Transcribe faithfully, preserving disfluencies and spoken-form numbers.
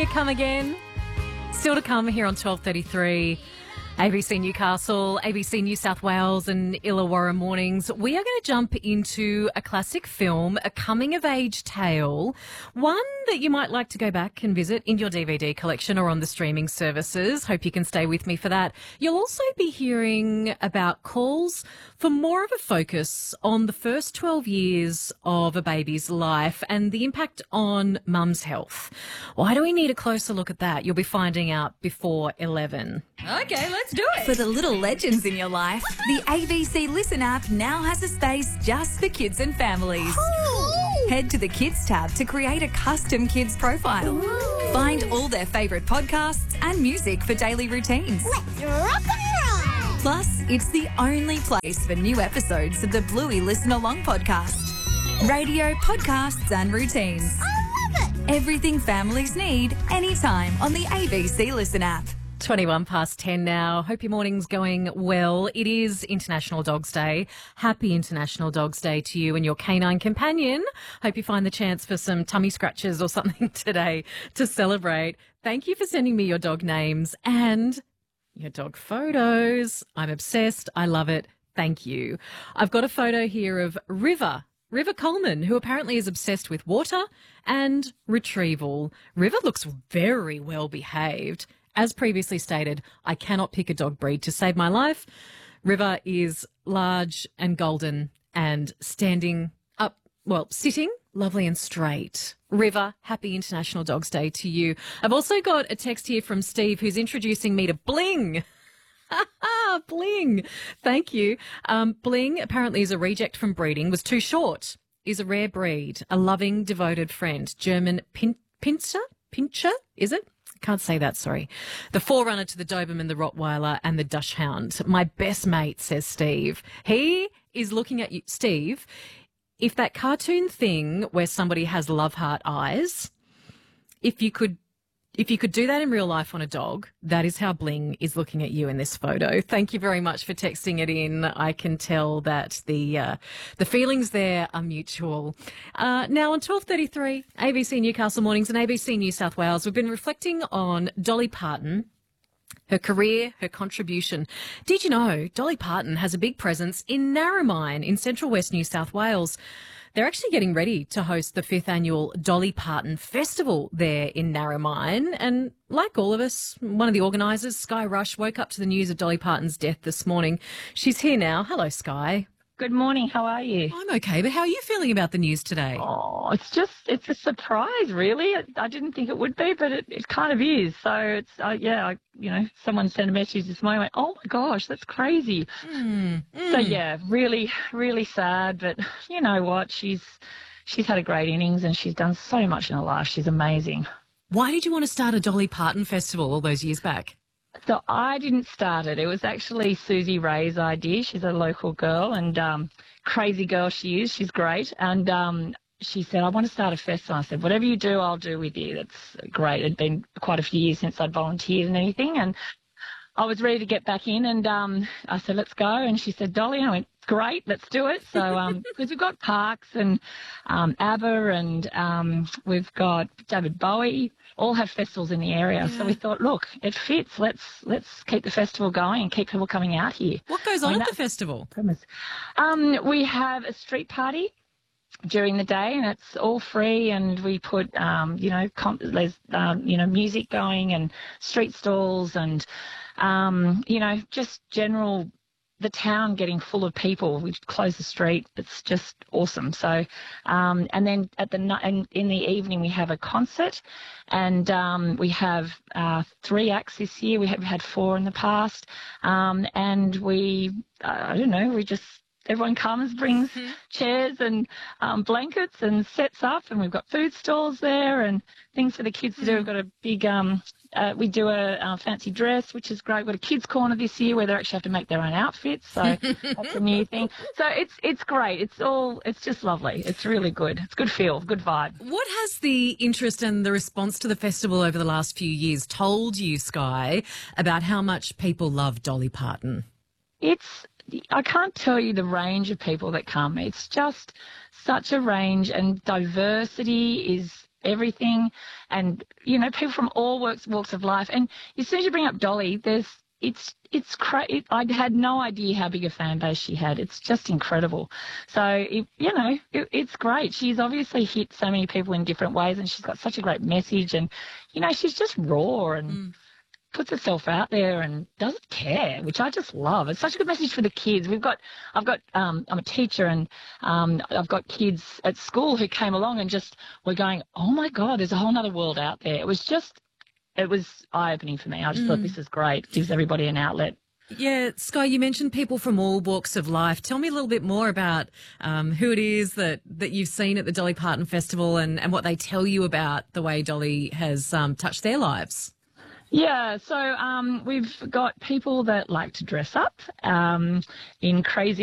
come again. Still to come here on twelve thirty-three. A B C Newcastle, A B C New South Wales and Illawarra mornings. We are going to jump into a classic film, a coming-of-age tale, one that you might like to go back and visit in your D V D collection or on the streaming services. Hope you can stay with me for that. You'll also be hearing about calls for more of a focus on the first twelve years of a baby's life and the impact on mum's health. Why do we need a closer look at that? You'll be finding out before eleven. Okay, let's do it. For the little legends in your life, the A B C Listen app now has a space just for kids and families. Ooh. Head to the Kids tab to create a custom kids profile. Ooh. Find all their favourite podcasts and music for daily routines. Let's rock and roll. Plus, it's the only place for new episodes of the Bluey Listen Along podcast. Radio, podcasts and routines. I love it. Everything families need, anytime on the A B C Listen app. twenty-one past ten now. Hope your morning's going well. It is International Dogs Day. Happy International Dogs Day to you and your canine companion. Hope you find the chance for some tummy scratches or something today to celebrate. Thank you for sending me your dog names and your dog photos. I'm obsessed. I love it. Thank you. I've got a photo here of River. River Coleman, who apparently is obsessed with water and retrieval. River looks very well behaved. As previously stated, I cannot pick a dog breed to save my life. River is large and golden and standing up, well, sitting lovely and straight. River, happy International Dogs Day to you. I've also got a text here from Steve who's introducing me to Bling. Bling. Thank you. Um, Bling apparently is a reject from breeding, was too short, is a rare breed, a loving, devoted friend. German pin- pincher? Pincher, is it? Can't say that, sorry. The forerunner to the Doberman, the Rottweiler and the Dachshund. My best mate, says Steve. He is looking at you. Steve, if that cartoon thing where somebody has love heart eyes, if you could If you could do that in real life on a dog, that is how Bling is looking at you in this photo. Thank you very much for texting it in. I can tell that the uh, the feelings there are mutual. Uh, now on twelve thirty-three, A B C Newcastle Mornings and A B C New South Wales, we've been reflecting on Dolly Parton, her career, her contribution. Did you know Dolly Parton has a big presence in Narromine in central west New South Wales? They're actually getting ready to host the fifth annual Dolly Parton Festival there in Narromine. And like all of us, one of the organisers, Sky Rush, woke up to the news of Dolly Parton's death this morning. She's here now. Hello, Sky. Good morning. How are you? I'm okay, but how are you feeling about the news today? Oh, it's just, it's a surprise, really. I didn't think it would be, but it, it kind of is. So it's, uh, yeah, I, you know, someone sent a message this morning, went, oh my gosh, that's crazy. Mm, mm. So yeah, really, really sad, but you know what? She's, she's had a great innings and she's done so much in her life. She's amazing. Why did you want to start a Dolly Parton festival all those years back? So I didn't start it. It was actually Susie Ray's idea. She's a local girl and um, crazy girl she is. She's great. And um, she said, I want to start a festival. I said, whatever you do, I'll do with you. That's great. It'd been quite a few years since I'd volunteered and anything. And I was ready to get back in. And um, I said, let's go. And she said, Dolly, I went, great, let's do it. So um, because we've got Parks and um, ABBA and um, we've got David Bowie, all have festivals in the area. Yeah. So we thought, look, it fits. Let's let's keep the festival going and keep people coming out here. What goes on I mean, at the festival? Um, we have a street party during the day, and it's all free. And we put, um, you know, comp- there's um, you know, music going and street stalls and um, you know, just general. The town getting full of people. We close the street. It's just awesome. So, um, and then at the in, in the evening we have a concert, and um, we have uh, three acts this year. We have had four in the past, um, and we uh, I don't know. We just everyone comes, brings mm-hmm. chairs and um, blankets, and sets up, and we've got food stalls there and things for the kids to do. We've got a big. Um, Uh, we do a uh, fancy dress, which is great. We've got a kids' corner this year where they actually have to make their own outfits, so that's a new thing. So it's it's great. It's all it's just lovely. It's really good. It's good feel, good vibe. What has the interest and the response to the festival over the last few years told you, Sky, about how much people love Dolly Parton? It's I can't tell you the range of people that come. It's just such a range, and diversity is everything, and you know, people from all walks walks of life. And as soon as you bring up Dolly, there's it's it's cra- it, I had no idea how big a fan base she had. It's just incredible. So it, you know, it, it's great. She's obviously hit so many people in different ways, and she's got such a great message. And you know, she's just raw and. Mm. puts herself out there and doesn't care, which I just love. It's such a good message for the kids. We've got, I've got, um, I'm a teacher, and um, I've got kids at school who came along and just were going, oh my God, there's a whole other world out there. It was just, it was eye-opening for me. I just mm. thought this is great. Gives everybody an outlet. Yeah, Sky, you mentioned people from all walks of life. Tell me a little bit more about um, who it is that, that you've seen at the Dolly Parton Festival, and, and what they tell you about the way Dolly has um, touched their lives. Yeah, so um, we've got people that like to dress up um, in crazy